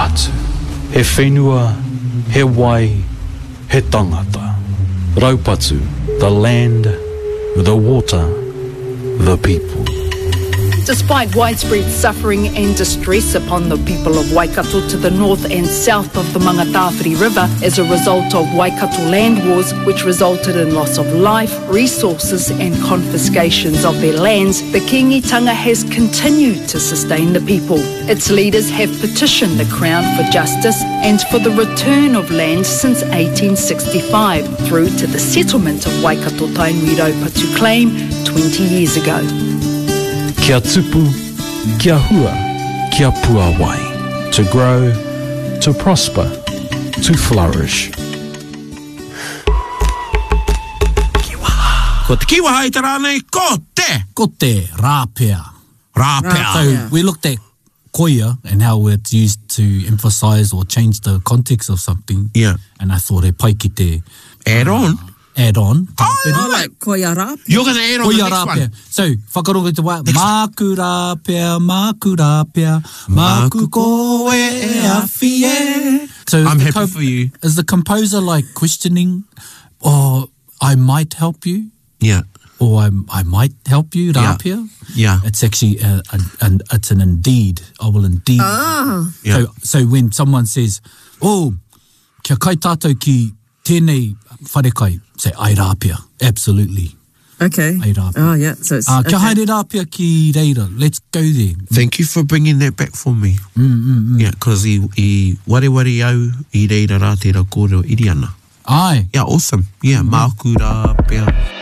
atu. He whenua, he wai, he tangata. Raupatu, the land, the water, the people. Despite widespread suffering and distress upon the people of Waikato to the north and south of the Mangatawhiri River as a result of Waikato land wars, which resulted in loss of life, resources and confiscations of their lands, the Kingitanga has continued to sustain the people. Its leaders have petitioned the Crown for justice and for the return of land since 1865 through to the settlement of Waikato Tainui Raupatu claim 20 years ago. Kia tupu, kia hua, kia pua wai. To grow, to prosper, to flourish. Ko te kiwaha i te rānei, ko te! Ko te rāpea. Rāpea. So we looked at koia and how it's used to emphasise or change the context of something. Yeah. And I thought he pai ki te... Add on. Add on. Oh, like koia rāpea. You're going to add on Koia the next rāpea. one. So, whakarongo te wā. Māku rāpea, māku koe e awhie. So I'm happy for you. Is the composer like questioning, oh, I might help you? Yeah. Or I might help you, rāpea? Yeah. It's actually, it's an indeed. I will indeed. Ah. Yeah. So when someone says, oh, kia kai tātou ki tēnei wharekai, say, ai rāpea. Absolutely. Okay. Ai rāpea. Oh, yeah. So it's... Kia haere rāpea ki reira. Let's go there. Thank you for bringing that back for me. Yeah, because I wareware au I reira rā tērā kōrero iri ana. Ai. Yeah, awesome. Yeah, māku rāpea.